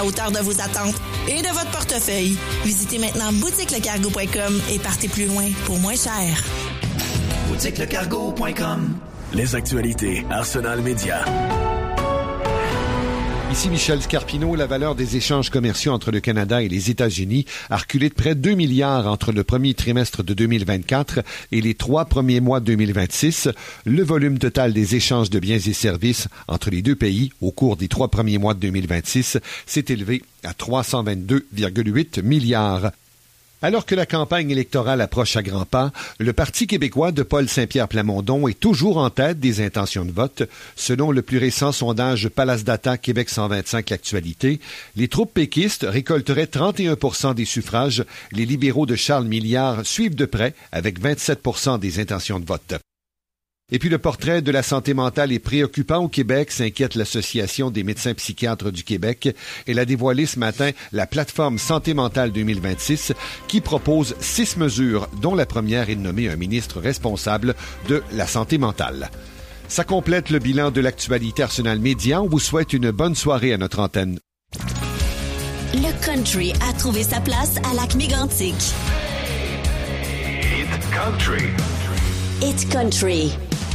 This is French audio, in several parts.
à hauteur de vos attentes et de votre portefeuille. Visitez maintenant boutiquelecargo.com et partez plus loin pour moins cher. boutiquelecargo.com. Les actualités Arsenal Média. Ici Michel Scarpino. La valeur des échanges commerciaux entre le Canada et les États-Unis a reculé de près de 2 milliards entre le premier trimestre de 2024 et les 3 premiers mois de 2026. Le volume total des échanges de biens et services entre les deux pays au cours des 3 premiers mois de 2026 s'est élevé à 322,8 milliards. Alors que la campagne électorale approche à grands pas, le Parti québécois de Paul Saint-Pierre Plamondon est toujours en tête des intentions de vote. Selon le plus récent sondage Palace Data Québec 125 L'Actualité, les troupes péquistes récolteraient 31% des suffrages. Les libéraux de Charles Milliard suivent de près avec 27% des intentions de vote. Et puis le portrait de la santé mentale est préoccupant au Québec, s'inquiète l'Association des médecins psychiatres du Québec. Elle a dévoilé ce matin la plateforme Santé mentale 2026 qui propose 6 mesures, dont la première est de nommer un ministre responsable de la santé mentale. Ça complète le bilan de l'actualité Arsenal Média. On vous souhaite une bonne soirée à notre antenne. Le country a trouvé sa place à Lac-Mégantic. It's country. It's country.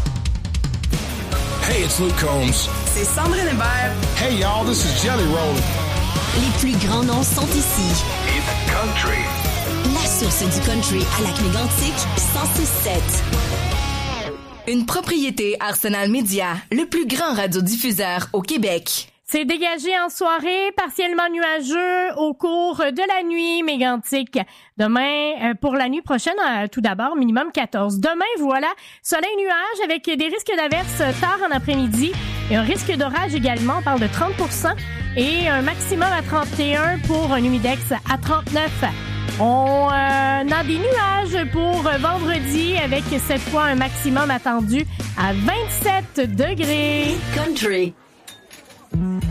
Hey, it's Luke Combs. C'est Sandrine Hébert. Hey, y'all, this is Jelly Roll. Les plus grands noms sont ici. It's country. La source du country à Lac-Mégantic, 106.7. Une propriété Arsenal Média, le plus grand radiodiffuseur au Québec. C'est dégagé en soirée, partiellement nuageux au cours de la nuit mégantique. Demain, pour la nuit prochaine, tout d'abord, minimum 14. Demain, voilà, soleil-nuage avec des risques d'averses tard en après-midi et un risque d'orage également, on parle de 30% et un maximum à 31 pour un humidex à 39. On a des nuages pour vendredi avec cette fois un maximum attendu à 27 degrés. Country.